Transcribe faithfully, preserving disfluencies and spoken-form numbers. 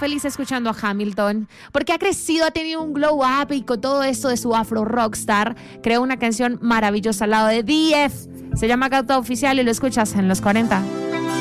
feliz escuchando a Hamilton, porque ha crecido, ha tenido un glow up y con todo esto de su afro rockstar, creó una canción maravillosa al lado de D F. Se llama Gauta Oficial y lo escuchas en los cuarenta.